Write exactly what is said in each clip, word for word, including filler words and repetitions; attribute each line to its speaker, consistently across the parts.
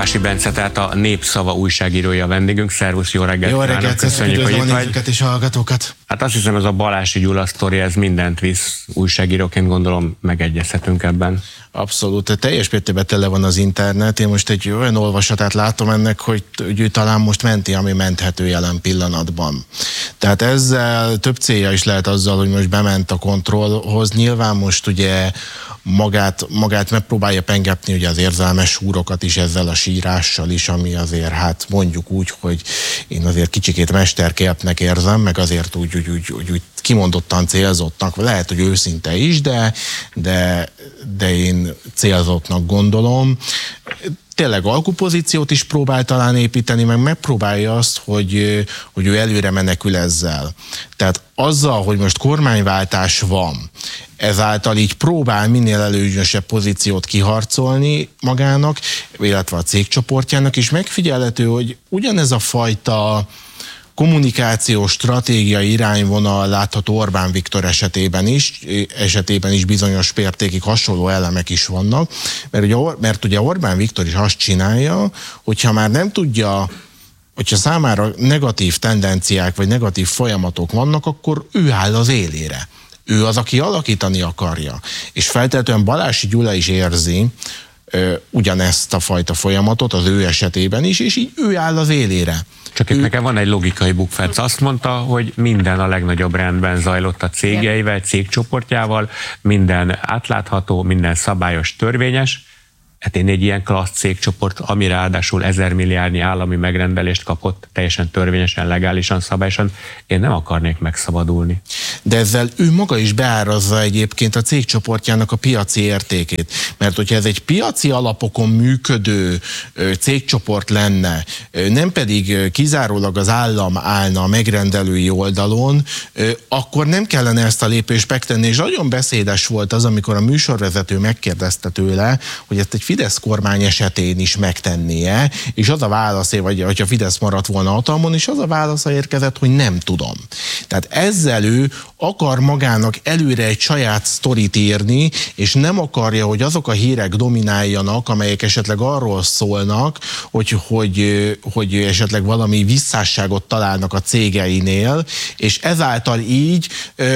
Speaker 1: Karpási Bence, tehát a Népszava újságírója a vendégünk. Szervusz, jó reggelt!
Speaker 2: Jó reggelt,
Speaker 1: köszönjük, hogy itt vagy.
Speaker 2: És a hallgatókat.
Speaker 1: Hát azt hiszem, ez a Balási Gyula sztori, ez mindent visz. Újságíróként gondolom megegyezhetünk ebben.
Speaker 2: Abszolút, teljes mértékben tele van az internet. Én most egy olyan olvasatát látom ennek, hogy, hogy ő talán most menti, ami menthető jelen pillanatban. Tehát ezzel több célja is lehet azzal, hogy most bement a kontrollhoz. Nyilván most ugye magát, magát megpróbálja pengetni ugye az érzelmes húrokat is ezzel a sírással is, ami azért hát mondjuk úgy, hogy én azért kicsikét mesterképnek érzem, meg azért úgy, úgy, úgy, úgy, úgy kimondottan célzottnak, lehet, hogy őszinte is, de, de, de én célzottnak gondolom. Tényleg alkupozíciót is próbál talán építeni, meg megpróbálja azt, hogy, hogy ő előre menekül ezzel. Tehát azzal, hogy most kormányváltás van, ezáltal így próbál minél előnyösebb pozíciót kiharcolni magának, illetve a cégcsoportjának, és megfigyelhető, hogy ugyanez a fajta kommunikációs stratégiai irányvonal látható Orbán Viktor esetében is, esetében is bizonyos mértékig hasonló elemek is vannak, mert ugye, mert ugye Orbán Viktor is azt csinálja, hogyha már nem tudja, hogyha számára negatív tendenciák vagy negatív folyamatok vannak, akkor ő áll az élére. Ő az, aki alakítani akarja. És feltétlenül Balási Gyula is érzi ö, ugyanezt a fajta folyamatot az ő esetében is, és így ő áll az élére.
Speaker 1: Csak itt ő... nekem van egy logikai bukfenc. Azt mondta, hogy minden a legnagyobb rendben zajlott a cégeivel, cégcsoportjával, minden átlátható, minden szabályos, törvényes. Hát én egy ilyen klassz cégcsoport, ami ráadásul ezer milliárdnyi állami megrendelést kapott, teljesen törvényesen, legálisan, szabályosan, én nem akarnék megszabadulni.
Speaker 2: De ezzel ő maga is beárazza egyébként a cégcsoportjának a piaci értékét. Mert hogyha ez egy piaci alapokon működő cégcsoport lenne, nem pedig kizárólag az állam állna a megrendelői oldalon, akkor nem kellene ezt a lépést megtenni. És nagyon beszédes volt az, amikor a műsorvezető megkérdezte tőle, hogy ezt egy Fidesz kormány esetén is megtennie, és az a válasz, vagy hogyha Fidesz maradt volna hatalmon, és az a válasza érkezett, hogy nem tudom. Tehát ezzel ő akar magának előre egy saját sztorit írni, és nem akarja, hogy azok a hírek domináljanak, amelyek esetleg arról szólnak, hogy, hogy, hogy esetleg valami visszásságot találnak a cégeinél, és ezáltal így,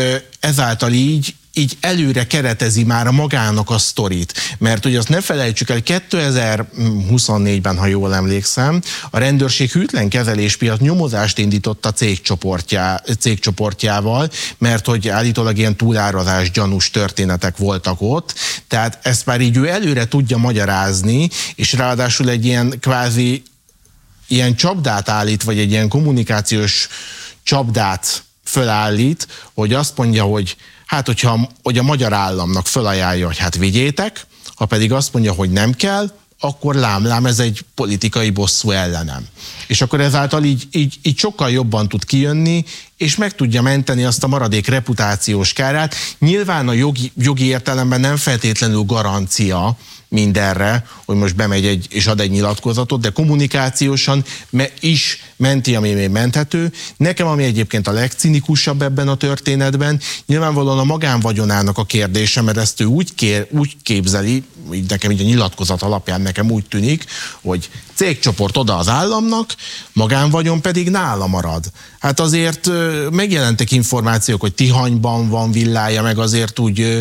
Speaker 2: ezáltal így így előre keretezi már magának a sztorit. Mert ugye azt ne felejtsük el, kétezer-huszonnégyben, ha jól emlékszem, a rendőrség hűtlen kezeléspiac nyomozást indított a cégcsoportjá, cégcsoportjával, mert hogy állítólag ilyen túlárazás gyanús történetek voltak ott. Tehát ezt már így ő előre tudja magyarázni, és ráadásul egy ilyen kvázi ilyen csapdát állít, vagy egy ilyen kommunikációs csapdát fölállít, hogy azt mondja, hogy hát, hogyha hogy a magyar államnak fölajánlja, hogy hát vigyétek, ha pedig azt mondja, hogy nem kell, akkor lám-lám, ez egy politikai bosszú ellenem. És akkor ezáltal így, így, így sokkal jobban tud kijönni, és meg tudja menteni azt a maradék reputációs kárát. Nyilván a jogi, jogi értelemben nem feltétlenül garancia mindenre, hogy most bemegy egy, és ad egy nyilatkozatot, de kommunikációsan me, is menti, ami még menthető. Nekem, ami egyébként a legcinikusabb ebben a történetben, nyilvánvalóan a magánvagyonának a kérdése, mert ezt ő úgy, kér, úgy képzeli, így nekem így a nyilatkozat alapján nekem úgy tűnik, hogy cégcsoport oda az államnak, magánvagyon pedig nála marad. Hát azért megjelentek információk, hogy Tihanyban van villája, meg azért úgy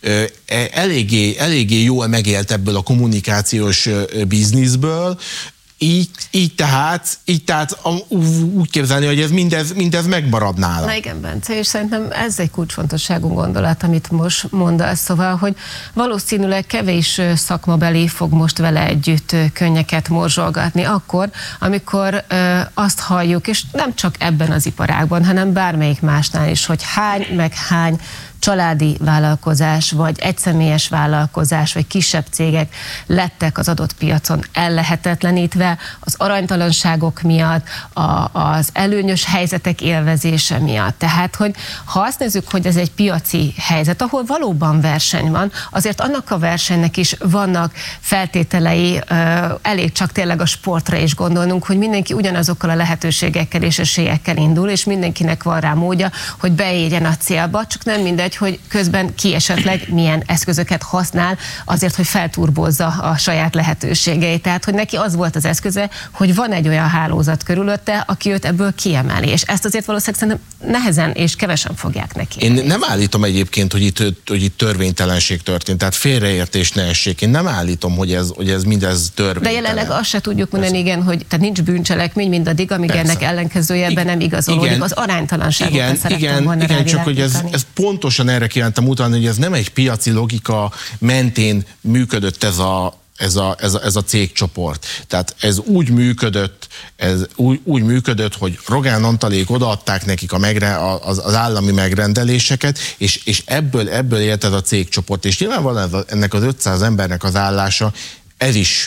Speaker 2: eléggé, eléggé jól megélt ebből a kommunikációs bizniszből. Így, így, tehát, így tehát úgy képzelni, hogy ez mindez, mindez megmarad nála.
Speaker 3: Na igen, Bence, és szerintem ez egy kulcsfontosságú gondolat, amit most mondasz, szóval, hogy valószínűleg kevés szakmabeli fog most vele együtt könnyeket morzsolgatni akkor, amikor ö, azt halljuk, és nem csak ebben az iparágban, hanem bármelyik másnál is, hogy hány meg hány családi vállalkozás, vagy egyszemélyes vállalkozás, vagy kisebb cégek lettek az adott piacon ellehetetlenítve az aranytalanságok miatt, a, az előnyös helyzetek élvezése miatt. Tehát, hogy ha azt nézzük, hogy ez egy piaci helyzet, ahol valóban verseny van, azért annak a versenynek is vannak feltételei, elég csak tényleg a sportra is gondolnunk, hogy mindenki ugyanazokkal a lehetőségekkel és esélyekkel indul, és mindenkinek van rá módja, hogy beérjen a célba, csak nem mindegy, vagy hogy közben ki esetleg milyen eszközöket használ azért, hogy felturbozza a saját lehetőségeit. Tehát, hogy neki az volt az eszköze, hogy van egy olyan hálózat körülötte, aki őt ebből kiemeli. És ezt azért valószínűleg szerintem nehezen és kevesen fogják neki.
Speaker 2: Én nem állítom egyébként, hogy itt, hogy itt törvénytelenség történt, tehát félreértés ne essék. Én nem állítom, hogy ez, hogy ez mindez törvénytelen.
Speaker 3: De jelenleg azt se tudjuk mondani, igen, hogy tehát nincs bűncselekmény mindaddig, amíg
Speaker 2: Persze.
Speaker 3: ennek ellenkezője ebben nem igazolódik.
Speaker 2: Igen.
Speaker 3: Az aránytalanságokat
Speaker 2: Igen,
Speaker 3: szerettem
Speaker 2: igen,
Speaker 3: volna
Speaker 2: igen, csak hogy ez, ez pontosan erre kívántam utalni, hogy ez nem egy piaci logika mentén működött ez a Ez a, ez, a, ez a cégcsoport. Tehát ez úgy működött, ez úgy, úgy működött, hogy Rogán Antalék odaadták nekik a megre, az, az állami megrendeléseket, és, és ebből, ebből élt ez a cégcsoport. És nyilvánvalóan ennek az ötszáz embernek az állása, ez is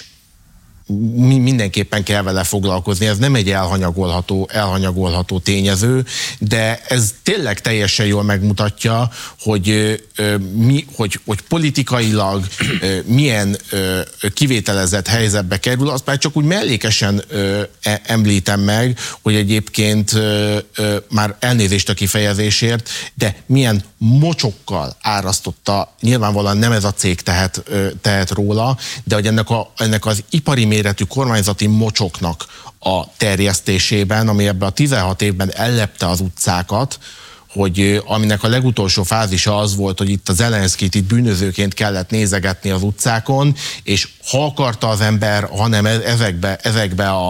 Speaker 2: mindenképpen kell vele foglalkozni, ez nem egy elhanyagolható, elhanyagolható tényező, de ez tényleg teljesen jól megmutatja, hogy, mi, hogy, hogy politikailag milyen kivételezett helyzetbe kerül, azt már csak úgy mellékesen említem meg, hogy egyébként már elnézést a kifejezésért, de milyen mocsokkal árasztotta, nyilvánvalóan nem ez a cég tehet, tehet róla, de hogy ennek, a, ennek az ipari méretű kormányzati mocsoknak a terjesztésében, ami ebben a tizenhat évben ellepte az utcákat, hogy aminek a legutolsó fázisa az volt, hogy itt a Zelenszkit itt bűnözőként kellett nézegetni az utcákon, és ha akarta az ember, hanem ezekbe, ezekbe a,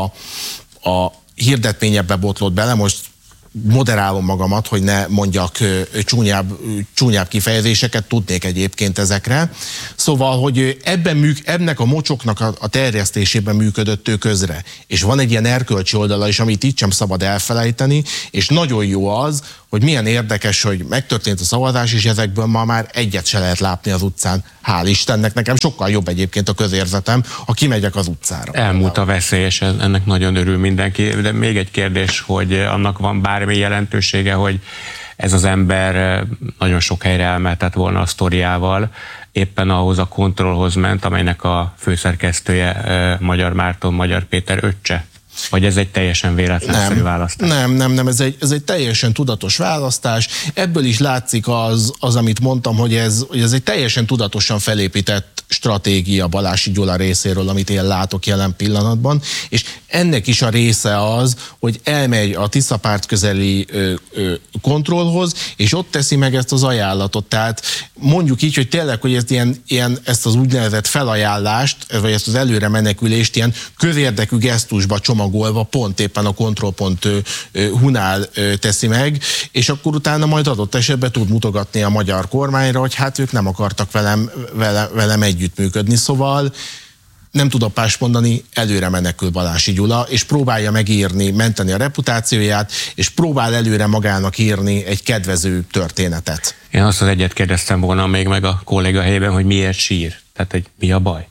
Speaker 2: a hirdetményekbe botlott bele, most moderálom magamat, hogy ne mondjak csúnyább, csúnyább kifejezéseket, tudnék egyébként ezekre. Szóval, hogy ebben műk, ennek a mocsoknak a, a terjesztésében működött ő közre. És van egy ilyen erkölcsi oldala is, amit itt sem szabad elfelejteni, és nagyon jó az, hogy milyen érdekes, hogy megtörtént a szavazás, és ezekből ma már egyet se lehet látni az utcán. Hál' Istennek, nekem sokkal jobb egyébként a közérzetem, ha kimegyek az utcára.
Speaker 1: Elmúlt a veszélyes, ennek nagyon örül mindenki, de még egy kérdés, hogy annak van bármi jelentősége, hogy ez az ember nagyon sok helyre elmehetett volna a sztoriával, éppen ahhoz a kontrollhoz ment, amelynek a főszerkesztője Magyar Márton, Magyar Péter öccse. Vagy ez egy teljesen véletlenszerű
Speaker 2: nem,
Speaker 1: választás?
Speaker 2: Nem, nem, nem, ez egy, ez egy teljesen tudatos választás. Ebből is látszik az, az amit mondtam, hogy ez, hogy ez egy teljesen tudatosan felépített stratégia Balási Gyula részéről, amit én látok jelen pillanatban, és ennek is a része az, hogy elmegy a Tiszapárt közeli ö, ö, kontrollhoz, és ott teszi meg ezt az ajánlatot. Tehát mondjuk így, hogy tényleg, hogy ezt, ilyen, ilyen, ezt az úgynevezett felajánlást, vagy ezt az előre menekülést ilyen közérdekű gesztusba csomagolva pont éppen a Control.hu-nál teszi meg, és akkor utána majd adott esetben tud mutogatni a magyar kormányra, hogy hát ők nem akartak velem, vele, velem együttműködni. Szóval nem tudok más mondani, előre menekül Balási Gyula, és próbálja megírni, menteni a reputációját, és próbál előre magának írni egy kedvező történetet.
Speaker 1: Én azt az egyet kérdeztem volna még meg a kolléga helyében, hogy miért sír? Tehát, hogy mi a baj?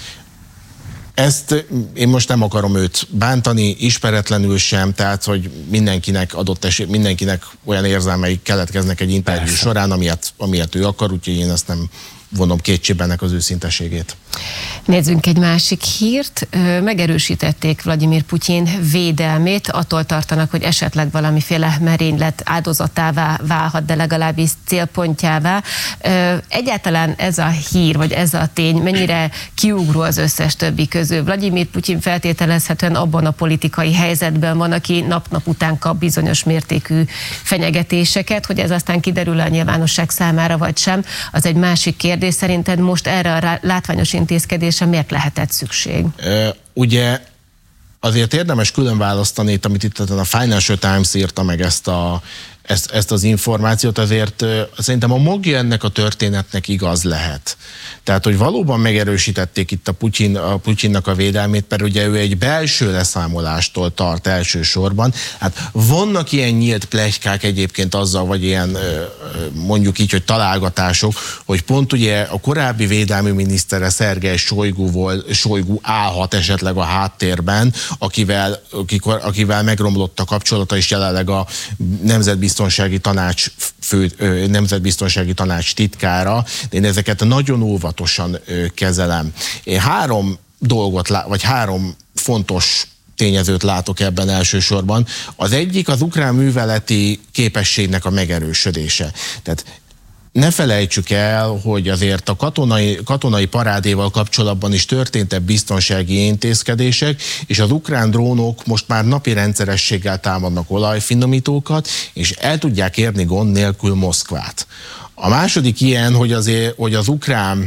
Speaker 2: Ezt én most nem akarom őt bántani, ismeretlenül sem, tehát, hogy mindenkinek adott esély, mindenkinek olyan érzelmei keletkeznek egy interjú Persze. során, amilyet, amilyet ő akar, úgyhogy én ezt nem vonom kétségbe ennek az őszinteségét.
Speaker 3: Nézzünk egy másik hírt. Megerősítették Vladimir Putyin védelmét, attól tartanak, hogy esetleg valamiféle merénylet áldozatává válhat, de legalábbis célpontjává. Egyáltalán ez a hír, vagy ez a tény mennyire kiugró az összes többi közül? Vladimir Putyin feltételezhetően abban a politikai helyzetben van, aki nap-nap után kap bizonyos mértékű fenyegetéseket, hogy ez aztán kiderül a nyilvánosság számára, vagy sem. Az egy másik kérdés. Szerinted most erre a látványos intézkedésre miért lehetett szükség?
Speaker 2: E, ugye azért érdemes külön választani itt, amit itt a Financial Times írta meg ezt, a, ezt, ezt az információt, azért uh, szerintem a magja ennek a történetnek igaz lehet. Tehát, hogy valóban megerősítették itt a, Putyin, a Putyinnak a védelmét, mert ugye ő egy belső leszámolástól tart elsősorban. Hát vannak ilyen nyílt pletykák egyébként azzal, vagy ilyen mondjuk így, hogy találgatások, hogy pont ugye a korábbi védelmi minisztere Szergej Sojgu volt, Sojgu állhat esetleg a háttérben, akivel, akikor, akivel megromlott a kapcsolata, és jelenleg a Nemzetbiztonsági Tanács fő, Nemzetbiztonsági Tanács titkára, de én ezeket nagyon óvatosan kezelem. Én három dolgot, vagy három fontos tényezőt látok ebben elsősorban. Az egyik az ukrán műveleti képességnek a megerősödése. Tehát ne felejtsük el, hogy azért a katonai, katonai parádéval kapcsolatban is történtek biztonsági intézkedések, és az ukrán drónok most már napi rendszerességgel támadnak olajfinomítókat, és el tudják érni gond nélkül Moszkvát. A második ilyen, hogy, azért, hogy az ukrán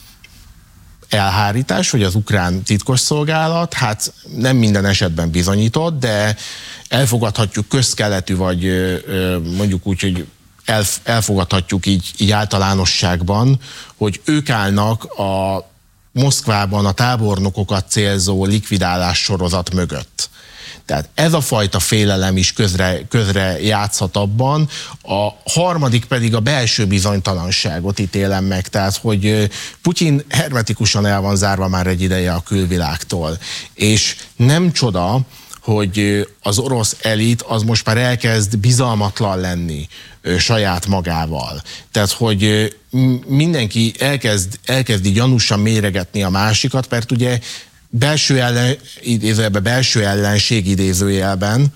Speaker 2: elhárítás, vagy az ukrán titkosszolgálat, hát nem minden esetben bizonyított, de elfogadhatjuk közkeletű, vagy mondjuk úgy, hogy elfogadhatjuk így, így általánosságban, hogy ők állnak a Moszkvában a tábornokokat célzó likvidálás sorozat mögött. Tehát ez a fajta félelem is közre, közre játszhat abban. A harmadik pedig a belső bizonytalanságot ítélem meg, tehát hogy Putyin hermetikusan el van zárva már egy ideje a külvilágtól. És nem csoda, hogy az orosz elit az most már elkezd bizalmatlan lenni saját magával. Tehát, hogy mindenki elkezd, elkezdi gyanúsan méregetni a másikat, mert ugye belső, ellen, idézőjelben, belső ellenség idézőjelben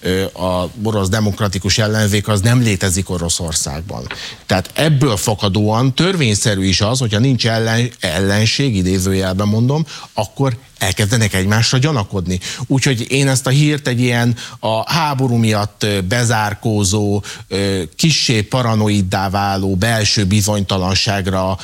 Speaker 2: a orosz demokratikus ellenzék az nem létezik Oroszországban. Tehát ebből fakadóan törvényszerű is az, hogyha nincs ellen, ellenség, idézőjelben mondom, akkor elkezdenek egymásra gyanakodni. Úgyhogy én ezt a hírt egy ilyen a háború miatt bezárkózó, kissé paranoiddá váló belső bizonytalanságra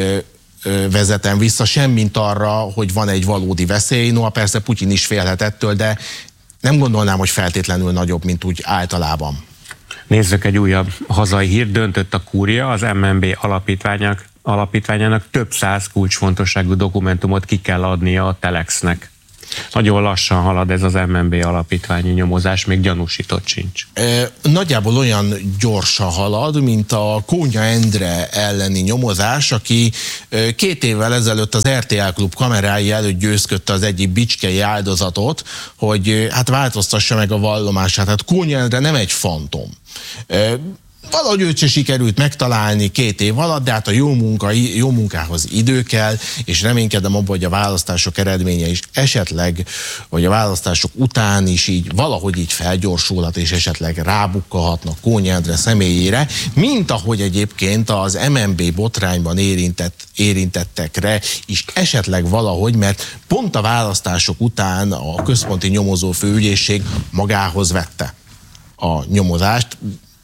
Speaker 2: vezetem vissza, semmint arra, hogy van egy valódi veszély. Noha persze Putyin is félhet ettől, de nem gondolnám, hogy feltétlenül nagyobb, mint úgy általában.
Speaker 1: Nézzük egy újabb hazai hír. Döntött a kúria, az em en bé alapítványának, alapítványának több száz kulcsfontosságú dokumentumot ki kell adnia a Telexnek. Nagyon lassan halad ez az em en bé alapítványi nyomozás, még gyanúsított sincs.
Speaker 2: E, nagyjából olyan gyorsan halad, mint a Kónya Endre elleni nyomozás, aki két évvel ezelőtt az er té el Klub kamerái előtt győzködte az egyik bicskei áldozatot, hogy hát változtassa meg a vallomását. Hát Kónya Endre nem egy fantom. E, Valahogy őt se sikerült megtalálni két év alatt, de hát a jó, munka, jó munkához idő kell, és reménykedem abban, hogy a választások eredménye is esetleg, vagy a választások után is így valahogy így felgyorsulhat, és esetleg rábukkalhatnak Kónya Endre személyére, mint ahogy egyébként az em en bé botrányban érintett, érintettekre is esetleg valahogy, mert pont a választások után a Központi Nyomozó Főügyészség magához vette a nyomozást.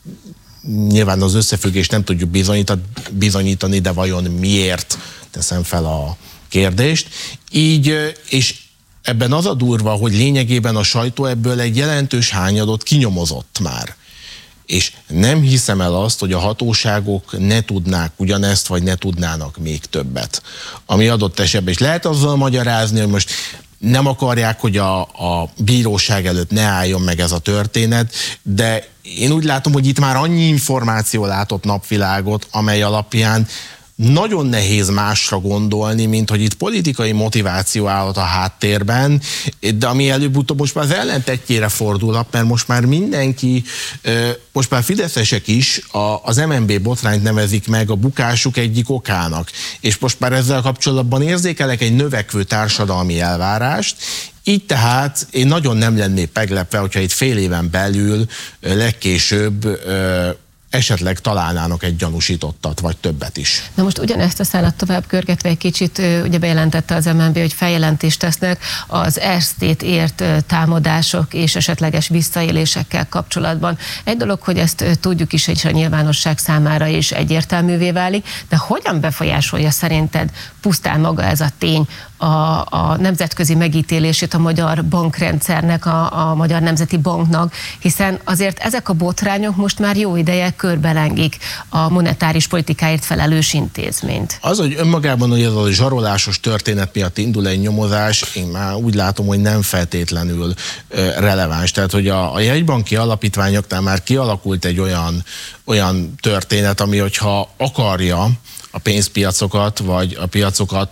Speaker 2: Nyilván az összefüggést nem tudjuk bizonyítani, de vajon miért, teszem fel a kérdést. Így, és ebben az a durva, hogy lényegében a sajtó ebből egy jelentős hányadot kinyomozott már. És nem hiszem el azt, hogy a hatóságok ne tudnák ugyanezt, vagy ne tudnának még többet. Ami adott esetben, és lehet azzal magyarázni, hogy most nem akarják, hogy a, a bíróság előtt ne álljon meg ez a történet, de én úgy látom, hogy itt már annyi információ látott napvilágot, amely alapján nagyon nehéz másra gondolni, mint hogy itt politikai motiváció állhat a háttérben, de ami előbb-utóbb most már az ellentetjére fordulhat, mert most már mindenki, most már fideszesek is az em en bé botrányt nevezik meg a bukásuk egyik okának, és most már ezzel kapcsolatban érzékelek egy növekvő társadalmi elvárást. Így tehát én nagyon nem lennék meglepve, hogyha itt fél éven belül legkésőbb esetleg találnának egy gyanúsítottat, vagy többet is.
Speaker 3: Na most ugyanezt a szállat tovább körgetve egy kicsit, ugye bejelentette az em en bé, hogy feljelentést tesznek az Erstét ért támadások és esetleges visszaélésekkel kapcsolatban. Egy dolog, hogy ezt tudjuk is, és a nyilvánosság számára is egyértelművé válik, de hogyan befolyásolja szerinted pusztán maga ez a tény a, a nemzetközi megítélését a magyar bankrendszernek, a, a Magyar Nemzeti Banknak, hiszen azért ezek a botrányok most már jó ideje körbelengik a monetáris politikáért felelős intézményt.
Speaker 2: Az, hogy önmagában, hogy ez a zsarolásos történet miatt indul egy nyomozás, én már úgy látom, hogy nem feltétlenül releváns. Tehát, hogy a, a jegybanki alapítványoknál már kialakult egy olyan, olyan történet, ami, hogyha akarja a pénzpiacokat, vagy a piacokat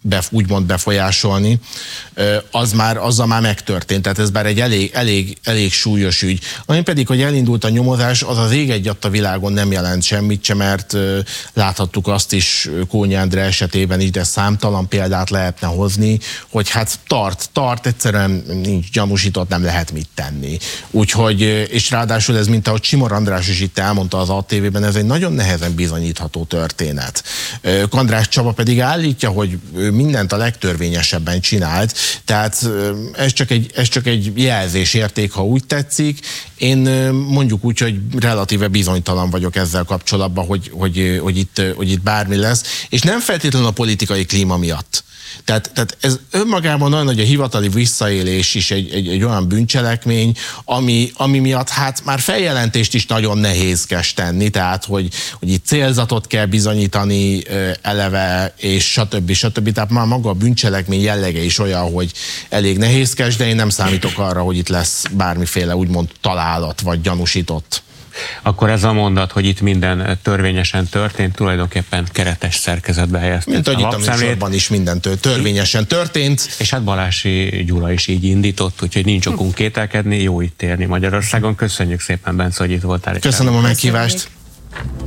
Speaker 2: bef, úgymond befolyásolni, az már, azzal már megtörtént. Tehát ez bár egy elég, elég, elég súlyos ügy. Ami pedig, hogy elindult a nyomozás, az az ég egyatt a világon nem jelent semmit sem, mert láthattuk azt is Kónyi Endre esetében is, de számtalan példát lehetne hozni, hogy hát tart, tart, egyszerűen nincs gyanúsított, nem lehet mit tenni. Úgyhogy, és ráadásul ez, mint ahogy Simor András is itt elmondta az á té vében, ez egy nagyon nehezen bizonyítható történet. András Csaba pedig állítja, hogy ő mindent a legtörvényesebben csinált, tehát ez csak egy, ez csak egy jelzésérték, ha úgy tetszik. Én mondjuk úgy, hogy relatíve bizonytalan vagyok ezzel kapcsolatban, hogy, hogy, hogy, itt, hogy itt bármi lesz, és nem feltétlenül a politikai klíma miatt. Tehát, tehát ez önmagában nagyon nagy a hivatali visszaélés is egy, egy, egy olyan bűncselekmény, ami, ami miatt hát már feljelentést is nagyon nehézkes tenni, tehát hogy, hogy itt célzatot kell bizonyítani eleve, és stb. stb. Tehát már maga a bűncselekmény jellege is olyan, hogy elég nehézkes, de én nem számítok arra, hogy itt lesz bármiféle úgymond találat vagy gyanúsított.
Speaker 1: Akkor ez a mondat, hogy itt minden törvényesen történt, tulajdonképpen keretes szerkezetbe helyezték.
Speaker 2: Mint ahogy itt a műsorban is minden törvényesen történt.
Speaker 1: És hát Balási Gyula is így indított, úgyhogy nincs okunk kételkedni, jó itt élni Magyarországon. Köszönjük szépen, Bence, hogy itt voltál.
Speaker 2: Köszönöm a meghívást.